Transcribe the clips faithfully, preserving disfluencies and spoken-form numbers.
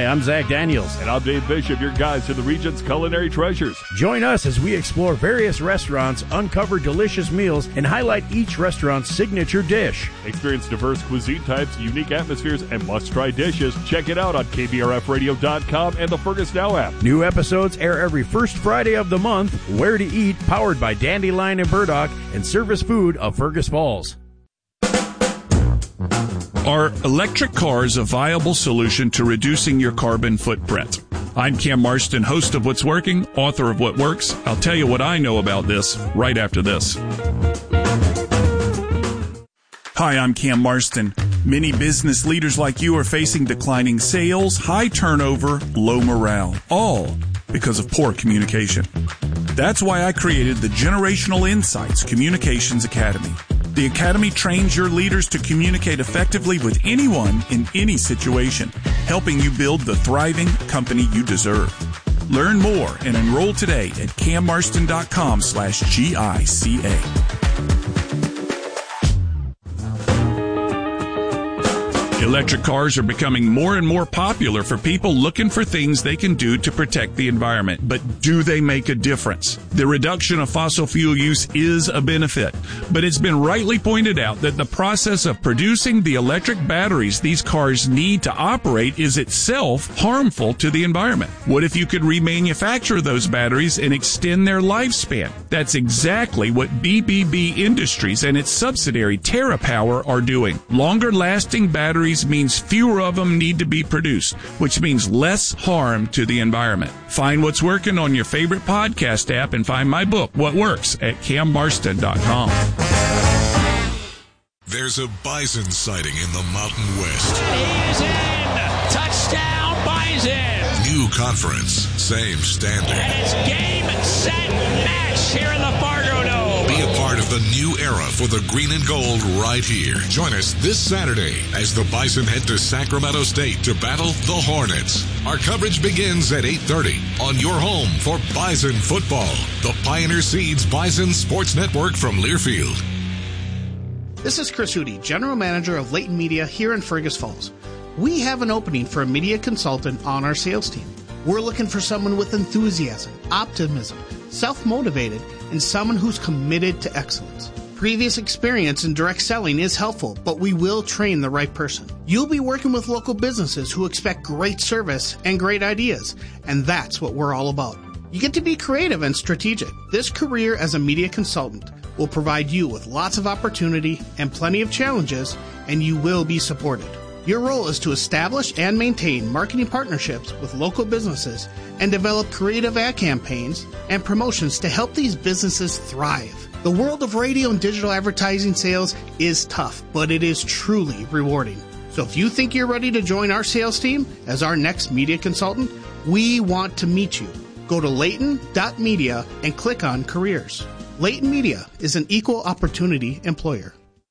Hi, I'm Zach Daniels. And I'm Dave Bishop, your guides to the region's culinary treasures. Join us as we explore various restaurants, uncover delicious meals, and highlight each restaurant's signature dish. Experience diverse cuisine types, unique atmospheres, and must-try dishes. Check it out on K B R F radio dot com and the Fergus Now app. New episodes air every first Friday of the month. Where to Eat, powered by Dandelion and Burdock, and Service Food of Fergus Falls. Are electric cars a viable solution to reducing your carbon footprint? I'm Cam Marston, host of What's Working, author of What Works. I'll tell you what I know about this right after this. Hi, I'm Cam Marston. Many business leaders like you are facing declining sales, high turnover, low morale, all because of poor communication. That's why I created the Generational Insights Communications Academy. The Academy trains your leaders to communicate effectively with anyone in any situation, helping you build the thriving company you deserve. Learn more and enroll today at cammarston.com slash G-I-C-A. Electric cars are becoming more and more popular for people looking for things they can do to protect the environment. But do they make a difference? The reduction of fossil fuel use is a benefit, but it's been rightly pointed out that the process of producing the electric batteries these cars need to operate is itself harmful to the environment. What if you could remanufacture those batteries and extend their lifespan? That's exactly what B B B Industries and its subsidiary TerraPower are doing. Longer-lasting batteries means fewer of them need to be produced, which means less harm to the environment. Find What's Working on your favorite podcast app and find my book, What Works, at cam marston dot com. There's a bison sighting in the Mountain West. He's in! Touchdown, Bison! New conference, same standard. And it's game, set, match here in the Fargo Dome. Be a part of the new era for the green and gold right here. Join us this Saturday as the Bison head to Sacramento State to battle the Hornets. Our coverage begins at eight thirty on your home for Bison football. The Pioneer Seeds Bison Sports Network from Learfield. This is Chris Hootie, General Manager of Leighton Media here in Fergus Falls. We have an opening for a media consultant on our sales team. We're looking for someone with enthusiasm, optimism, self-motivated, and someone who's committed to excellence. Previous experience in direct selling is helpful, but we will train the right person. You'll be working with local businesses who expect great service and great ideas, and that's what we're all about. You get to be creative and strategic. This career as a media consultant will provide you with lots of opportunity and plenty of challenges, and you will be supported. Your role is to establish and maintain marketing partnerships with local businesses and develop creative ad campaigns and promotions to help these businesses thrive. The world of radio and digital advertising sales is tough, but it is truly rewarding. So if you think you're ready to join our sales team as our next media consultant, we want to meet you. Go to leighton dot media and click on careers. Leighton Media is an equal opportunity employer.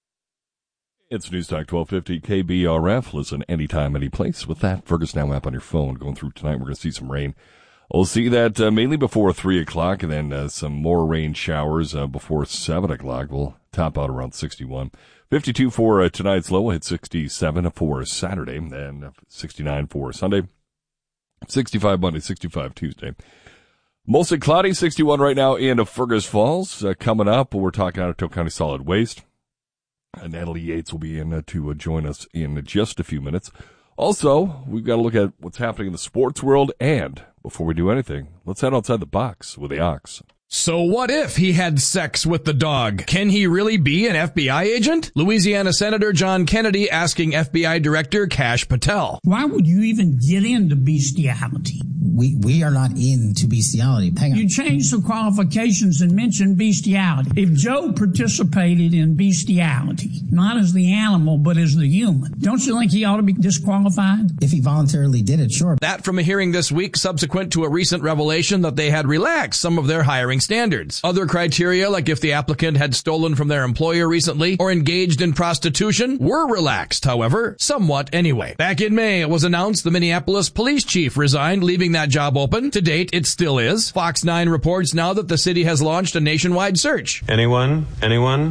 It's Newstalk twelve fifty K B R F. Listen anytime, any place with that Fergus Now app on your phone. Going through tonight, we're going to see some rain. We'll see that uh, mainly before three o'clock, and then uh, some more rain showers uh, before seven o'clock. We'll top out around sixty-one. fifty-two for uh, tonight's low. We'll hit sixty-seven for Saturday, and sixty-nine for Sunday. sixty-five Monday, sixty-five Tuesday. Mostly cloudy, sixty-one right now in Fergus Falls. Uh, coming up, we're talking Ottawa County Solid Waste. And Natalie Yates will be in uh, to uh, join us in just a few minutes. Also, we've got to look at what's happening in the sports world. And before we do anything, let's head outside the box with the Ox. So what if he had sex with the dog? Can he really be an F B I agent? Louisiana Senator John Kennedy asking F B I Director Kash Patel. Why would you even get into bestiality? We we are not into bestiality. Hang on. You changed the qualifications and mentioned bestiality. If Joe participated in bestiality, not as the animal, but as the human, don't you think he ought to be disqualified? If he voluntarily did it, sure. That from a hearing this week subsequent to a recent revelation that they had relaxed some of their hiring standards. Other criteria, like if the applicant had stolen from their employer recently or engaged in prostitution, were relaxed, however, somewhat anyway. Back in May, it was announced the Minneapolis police chief resigned, leaving that job open. To date, it still is. Fox nine reports now that the city has launched a nationwide search. Anyone? Anyone?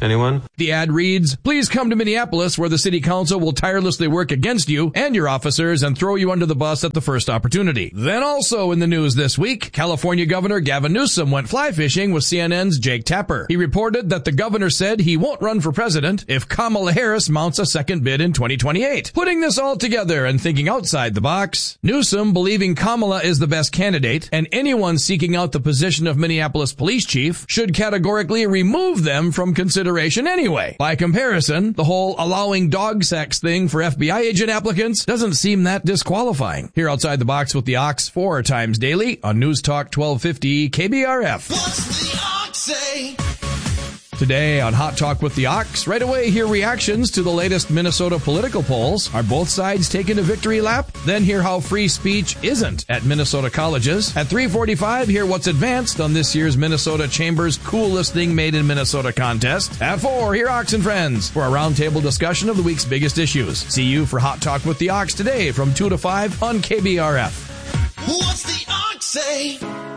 Anyone? The ad reads, please come to Minneapolis where the city council will tirelessly work against you and your officers and throw you under the bus at the first opportunity. Then also in the news this week, California Governor Gavin Newsom went fly fishing with C N N's Jake Tapper. He reported that the governor said he won't run for president if Kamala Harris mounts a second bid in twenty twenty-eight. Putting this all together and thinking outside the box, Newsom believing Kamala is the best candidate and anyone seeking out the position of Minneapolis police chief should categorically remove them from consideration anyway. By comparison, the whole allowing dog sex thing for F B I agent applicants doesn't seem that disqualifying. Here outside the box with the Ox four times daily on News Talk twelve fifty K B R F. What's the Ox say? Today on Hot Talk with the Ox, right away hear reactions to the latest Minnesota political polls. Are both sides taking a victory lap? Then hear how free speech isn't at Minnesota colleges. At three forty-five, hear what's advanced on this year's Minnesota Chamber's Coolest Thing Made in Minnesota contest. At four, hear Ox and Friends for a roundtable discussion of the week's biggest issues. See you for Hot Talk with the Ox today from two to five on K B R F. What's the Ox say?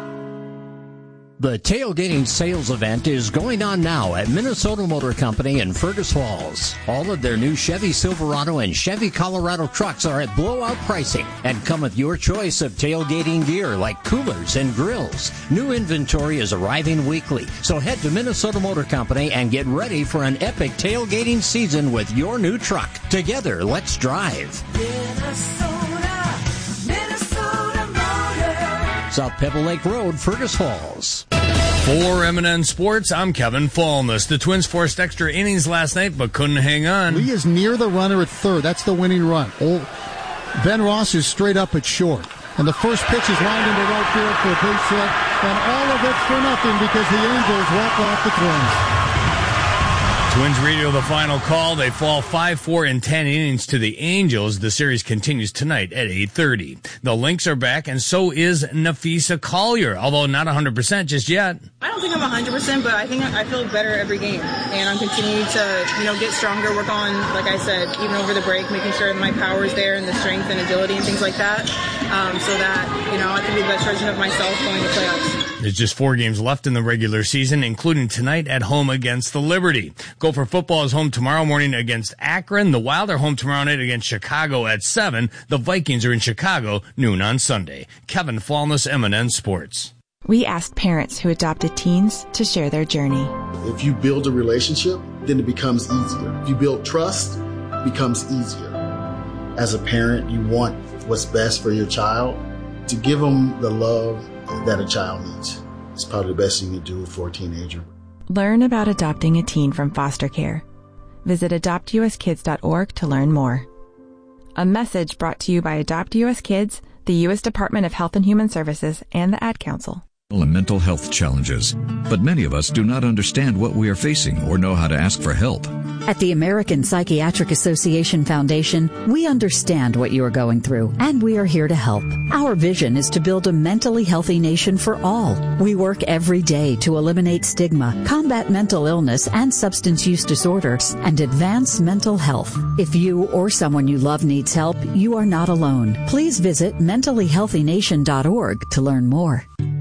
The tailgating sales event is going on now at Minnesota Motor Company in Fergus Falls. All of their new Chevy Silverado and Chevy Colorado trucks are at blowout pricing and come with your choice of tailgating gear like coolers and grills. New inventory is arriving weekly, so head to Minnesota Motor Company and get ready for an epic tailgating season with your new truck. Together, let's drive. Minnesota, Minnesota Motor. South Pebble Lake Road, Fergus Falls. For M and N Sports, I'm Kevin Fallness. The Twins forced extra innings last night, but couldn't hang on. Lee is near the runner at third. That's the winning run. Old Ben Ross is straight up at short. And the first pitch is lined into right field for a base hit. And all of it's for nothing because the Angels walk off the Twins. Twins radio the final call. They fall five four in ten innings to the Angels. The series continues tonight at eight thirty. The Lynx are back, and so is Nafisa Collier, although not one hundred percent just yet. I don't think I'm one hundred percent, but I think I feel better every game. And I'm continuing to, you know, get stronger, work on, like I said, even over the break, making sure that my power is there and the strength and agility and things like that, um, so that, you know, I can be the best version of myself going to playoffs. There's just four games left in the regular season, including tonight at home against the Liberty. Gopher football is home tomorrow morning against Akron. The Wild are home tomorrow night against Chicago at seven. The Vikings are in Chicago noon on Sunday. Kevin Fallness, M and N Sports. We asked parents who adopted teens to share their journey. If you build a relationship, then it becomes easier. If you build trust, it becomes easier. As a parent, you want what's best for your child. To give them the love that a child needs. It's probably the best thing you do for a teenager. Learn about adopting a teen from foster care. Visit adopt u s kids dot org to learn more. A message brought to you by Adopt U S Kids, the U S Department of Health and Human Services, and the Ad Council. And mental health challenges, but many of us do not understand what we are facing or know how to ask for help. At the American Psychiatric Association Foundation, we understand what you are going through, and we are here to help. Our vision is to build a mentally healthy nation for all. We work every day to eliminate stigma, combat mental illness and substance use disorders, and advance mental health. If you or someone you love needs help, you are not alone. Please visit mentally healthy nation dot org to learn more.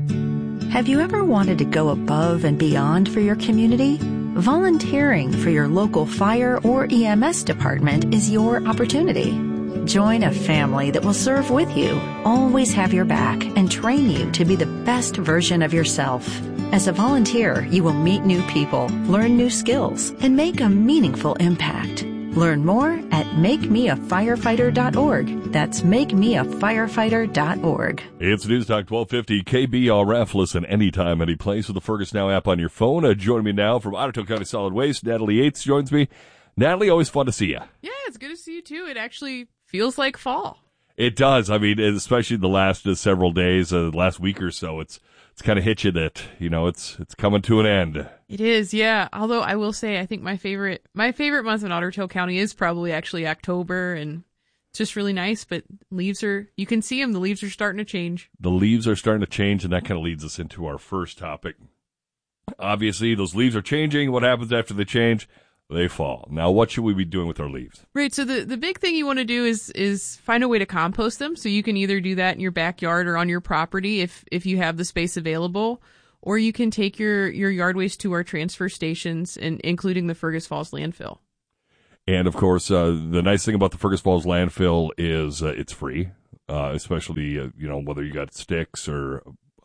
Have you ever wanted to go above and beyond for your community? Volunteering for your local fire or E M S department is your opportunity. Join a family that will serve with you, always have your back, and train you to be the best version of yourself. As a volunteer, you will meet new people, learn new skills, and make a meaningful impact. Learn more at make me a firefighter dot org. That's make me a firefighter dot org. It's News Talk twelve fifty K B R F. Listen anytime, any place with the Fergus Now app on your phone. Uh, joining me now from Ottawa County Solid Waste, Natalie Yates joins me. Natalie, always fun to see you. Yeah, it's good to see you too. It actually feels like fall. It does. I mean, especially the last uh, several days, uh, last week or so, it's it's kind of hit you that, you know, it's it's coming to an end. It is, yeah. Although I will say, I think my favorite my favorite month in Otter County is probably actually October, and it's just really nice. But leaves are, you can see them. The leaves are starting to change. The leaves are starting to change, and that kind of leads us into our first topic. Obviously, those leaves are changing. What happens after they change? They fall. Now, what should we be doing with our leaves? Right. So the, the big thing you want to do is is find a way to compost them. So you can either do that in your backyard or on your property if if you have the space available, or you can take your, your yard waste to our transfer stations, and including the Fergus Falls landfill. And, of course, uh, the nice thing about the Fergus Falls landfill is uh, it's free, uh, especially, uh, you know, whether you got sticks or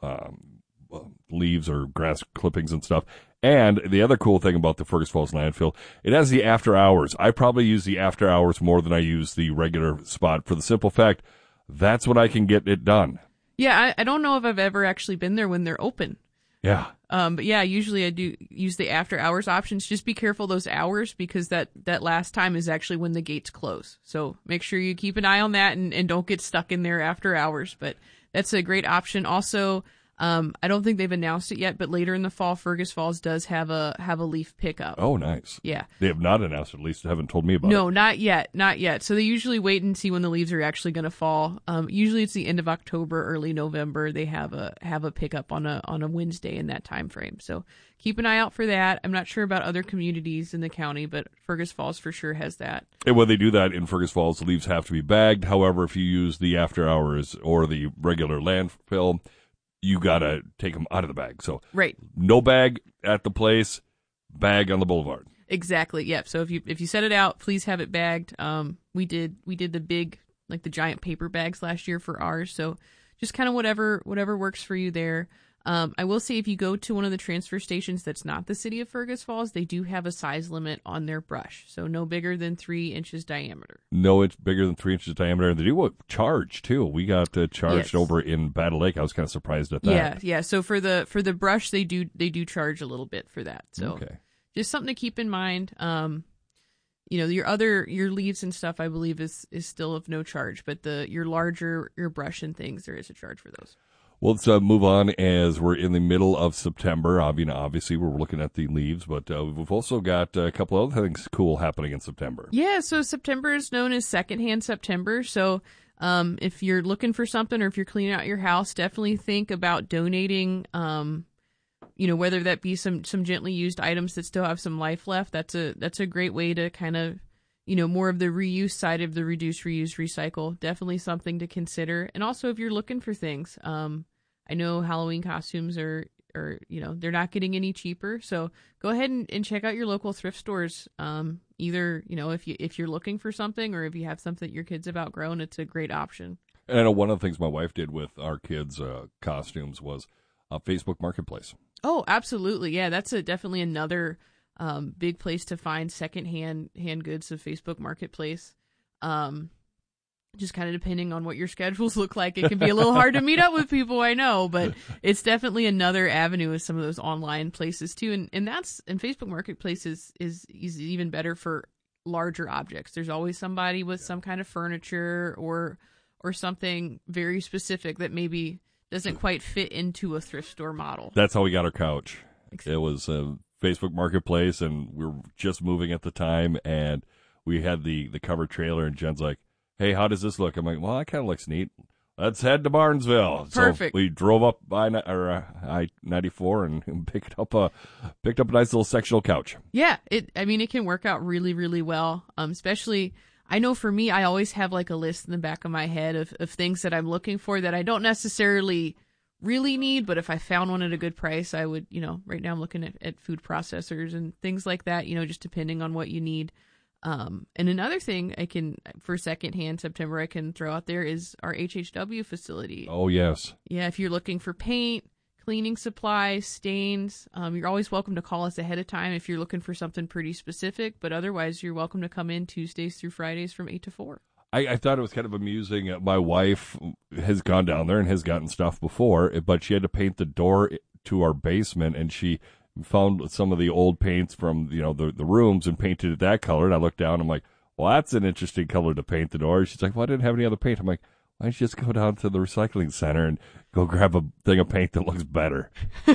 um, leaves or grass clippings and stuff. And the other cool thing about the Fergus Falls landfill, it has the after hours. I probably use the after hours more than I use the regular spot for the simple fact that's when I can get it done. Yeah, I, I don't know if I've ever actually been there when they're open. Yeah. Um, but yeah, usually I do use the after hours options. Just be careful those hours, because that, that last time is actually when the gates close. So make sure you keep an eye on that and, and don't get stuck in there after hours. But that's a great option. Also, um, I don't think they've announced it yet, but later in the fall, Fergus Falls does have a have a leaf pickup. Oh, nice. Yeah. They have not announced it, at least they haven't told me about no, it. No, not yet. Not yet. So they usually wait and see when the leaves are actually going to fall. Um, usually it's the end of October, early November. They have a have a pickup on a on a Wednesday in that time frame. So keep an eye out for that. I'm not sure about other communities in the county, but Fergus Falls for sure has that. And when they do that in Fergus Falls, the leaves have to be bagged. However, if you use the after hours or the regular landfill, you got to take them out of the bag. So right. No bag at the place, bag on the boulevard. Exactly. Yep. So if you if you set it out, please have it bagged. Um, we did we did the big, like the giant paper bags last year for ours. So just kind of whatever whatever works for you there. Um, I will say if you go to one of the transfer stations that's not the city of Fergus Falls, they do have a size limit on their brush. So no bigger than three inches diameter. No, it's bigger than three inches diameter. And they do what charge too. We got uh, charged yes. over in Battle Lake. I was kind of surprised at that. Yeah, yeah. So for the for the brush, they do they do charge a little bit for that. So okay. Just something to keep in mind. Um, you know, your other your leaves and stuff, I believe, is is still of no charge, but the your larger your brush and things, there is a charge for those. Well, let's uh, move on as we're in the middle of September. I mean, obviously, we're looking at the leaves, but uh, we've also got a couple other things cool happening in September. Yeah, so September is known as Secondhand September. So um, if you're looking for something or if you're cleaning out your house, definitely think about donating, um, you know, whether that be some, some gently used items that still have some life left. That's a that's a great way to kind of, you know, more of the reuse side of the reduce, reuse, recycle. Definitely something to consider. And also if you're looking for things, um, I know Halloween costumes are, are, you know, they're not getting any cheaper. So go ahead and, and check out your local thrift stores. Um, either, you know, if you, if you're looking for something or if you have something that your kids have outgrown, it's a great option. And I know one of the things my wife did with our kids' uh, costumes was a Facebook Marketplace. Oh, absolutely. Yeah, that's a, definitely another um, big place to find secondhand hand goods of Facebook Marketplace. Um, Just kind of depending on what your schedules look like. It can be a little hard to meet up with people, I know, but it's definitely another avenue with some of those online places too. And and that's, and Facebook Marketplace is, is, is even better for larger objects. There's always somebody with some kind of furniture or, or something very specific that maybe doesn't quite fit into a thrift store model. That's how we got our couch. Exactly. It was a Facebook Marketplace, and we were just moving at the time, and we had the, the cover trailer, and Jen's like, hey, how does this look? I'm like, well, that kind of looks neat. Let's head to Barnesville. Perfect. So we drove up I or uh, I ninety-four and picked up a picked up a nice little sectional couch. Yeah, it. I mean, it can work out really, really well. Um, especially, I know for me, I always have like a list in the back of my head of of things that I'm looking for that I don't necessarily really need, but if I found one at a good price, I would. You know, right now I'm looking at, at food processors and things like that. You know, just depending on what you need. Um, and another thing I can, for secondhand September, I can throw out there is our H H W facility. Oh, yes. Yeah, if you're looking for paint, cleaning supplies, stains, um, you're always welcome to call us ahead of time if you're looking for something pretty specific. But otherwise, you're welcome to come in Tuesdays through Fridays from eight to four. I, I thought it was kind of amusing. My wife has gone down there and has gotten stuff before, but she had to paint the door to our basement, and she found some of the old paints from, you know, the the rooms and painted it that color. And I looked down, I'm like, well, that's an interesting color to paint the door. She's like, well, I didn't have any other paint. I'm like, why don't you just go down to the recycling center and go grab a thing of paint that looks better?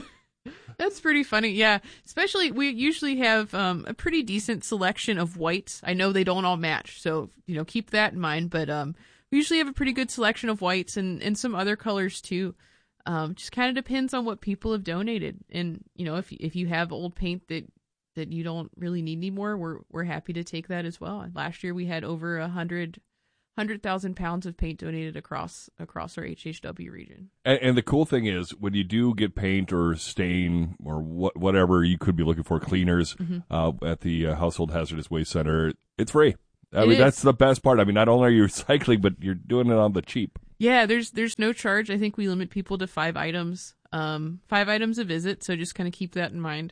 That's pretty funny. Yeah. Especially, we usually have um, a pretty decent selection of whites. I know they don't all match, so, you know, keep that in mind. But um, we usually have a pretty good selection of whites and, and some other colors too. Um, just kind of depends on what people have donated. And, you know, if if you have old paint that, that you don't really need anymore, we're we're happy to take that as well. Last year we had over a hundred hundred thousand pounds of paint donated across across our H H W region. And, and the cool thing is, when you do get paint or stain or what, whatever you could be looking for, cleaners mm-hmm. uh, at the uh, Household Hazardous Waste Center, it's free. I it mean, is. That's the best part. I mean, not only are you recycling, but you're doing it on the cheap. Yeah, there's there's no charge. I think we limit people to five items, um, five items a visit. So just kind of keep that in mind.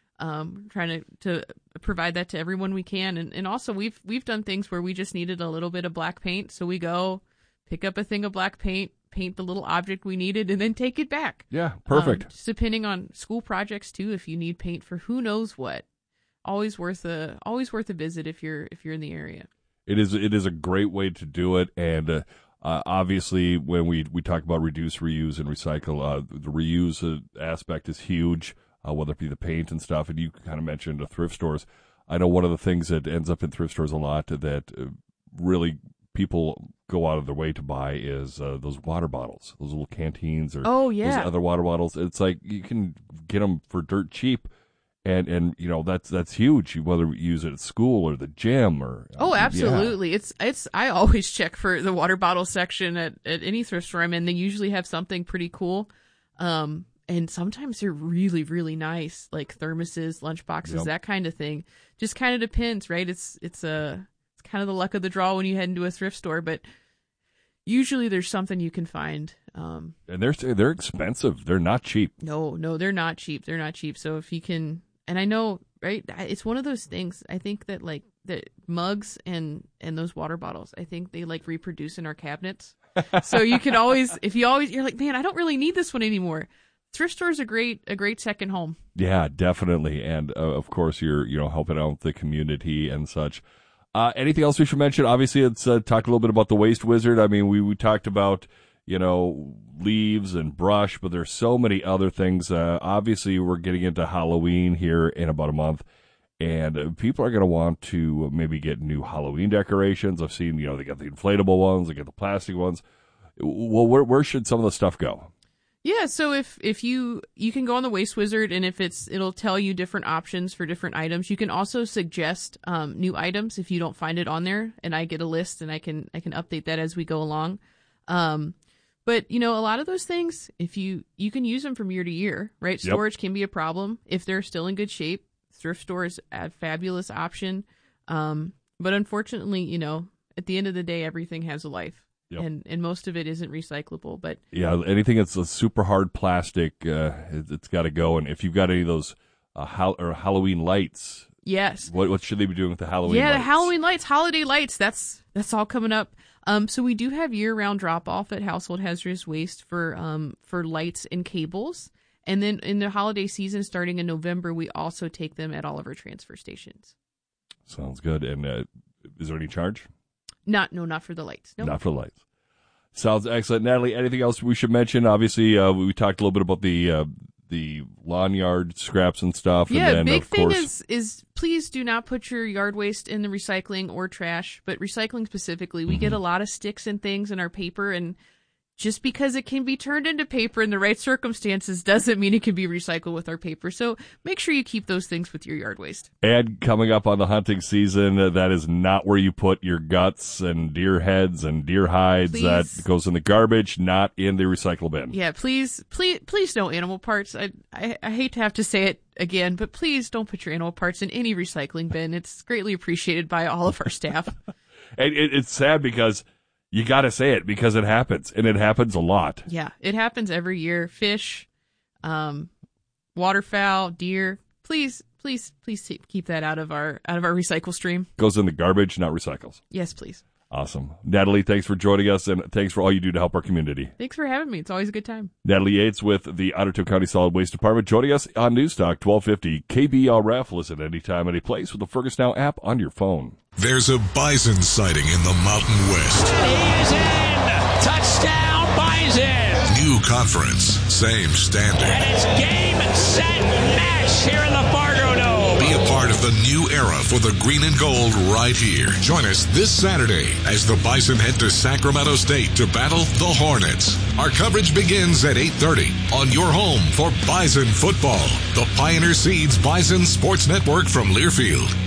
Um, trying to, to provide that to everyone we can. And, and also we've, we've done things where we just needed a little bit of black paint. So we go pick up a thing of black paint, paint the little object we needed, and then take it back. Yeah. Perfect. Um, just depending on school projects too, if you need paint for who knows what, always worth a, always worth a visit if you're, if you're in the area. It is, it is a great way to do it. And, uh, uh obviously when we, we talk about reduce, reuse, and recycle, uh, the reuse uh, aspect is huge. Uh, whether it be the paint and stuff, and you kind of mentioned the thrift stores. I know one of the things that ends up in thrift stores a lot that uh, really people go out of their way to buy is uh, those water bottles, those little canteens or oh, yeah. those other water bottles. It's like you can get them for dirt cheap, and, and you know that's that's huge. Whether you use it at school or the gym or oh, absolutely. Yeah. It's it's. I always check for the water bottle section at, at any thrift store I'm in. They usually have something pretty cool. Um, And sometimes they're really, really nice, like thermoses, lunch boxes, yep. that kind of thing. Just kind of depends, right? It's it's a it's kind of the luck of the draw when you head into a thrift store, but usually there's something you can find. Um, and they're they're expensive. They're not cheap. No, no, they're not cheap. They're not cheap. So if you can, and I know, right? It's one of those things. I think that like the mugs and and those water bottles, I think they like reproduce in our cabinets. So you can always, if you always, you're like, man, I don't really need this one anymore. Thrift stores are great, a great second home. Yeah, definitely. And uh, of course, you're, you know, helping out the community and such. Uh, anything else we should mention? Obviously, let's uh, talk a little bit about the Waste Wizard. I mean, we, we talked about, you know, leaves and brush, but there's so many other things. Uh, obviously, we're getting into Halloween here in about a month, and uh, people are going to want to maybe get new Halloween decorations. I've seen, you know, they got the inflatable ones, they got the plastic ones. Well, where where should some of the stuff go? Yeah, so if, if you you can go on the Waste Wizard, and if it's it'll tell you different options for different items. You can also suggest um, new items if you don't find it on there, and I get a list and I can I can update that as we go along. Um, but you know, a lot of those things, if you you can use them from year to year, right? Yep. Storage can be a problem if they're still in good shape. Thrift stores a fabulous option, um, but unfortunately, you know, at the end of the day, everything has a life. Yep. And and most of it isn't recyclable, but yeah, anything that's a super hard plastic, uh, it, it's got to go. And if you've got any of those uh, ha- or Halloween lights, yes, what what should they be doing with the Halloween? Yeah, lights? the Halloween lights, holiday lights. That's that's all coming up. Um, so we do have year round drop off at Household Hazardous Waste for um for lights and cables, and then in the holiday season, starting in November, we also take them at all of our transfer stations. Sounds good. And uh, is there any charge? Not, no, not for the lights. No, not for the lights. Sounds excellent, Natalie. Anything else we should mention? Obviously, uh, we talked a little bit about the uh, the lawn yard scraps and stuff. Yeah, and then, big of thing course, is is please do not put your yard waste in the recycling or trash, but recycling specifically. We mm-hmm. get a lot of sticks and things in our paper, and just because it can be turned into paper in the right circumstances doesn't mean it can be recycled with our paper. So make sure you keep those things with your yard waste. And coming up on the hunting season, uh, that is not where you put your guts and deer heads and deer hides. Please. That goes in the garbage, not in the recycle bin. Yeah, please, please, please no animal parts. I, I, I hate to have to say it again, but please don't put your animal parts in any recycling bin. It's greatly appreciated by all of our staff. And it, it's sad because you got to say it because it happens, and it happens a lot. Yeah, it happens every year. Fish, um, waterfowl, deer. Please, please, please keep that out of our out of our recycle stream. Goes in the garbage, not recycles. Yes, please. Awesome. Natalie, thanks for joining us, and thanks for all you do to help our community. Thanks for having me. It's always a good time. Natalie Yates with the Otter Tail County Solid Waste Department joining us on Newstalk twelve fifty K B R F. Listen anytime, any place with the Fergus Now app on your phone. There's a bison sighting in the Mountain West. He is in! Touchdown, Bison! New conference, same standard. And it's game, set, match here in the Fargo Dome. Be a part of the new era for the green and gold right here. Join us this Saturday as the Bison head to Sacramento State to battle the Hornets. Our coverage begins at eight thirty on your home for Bison football. The Pioneer Seeds Bison Sports Network from Learfield.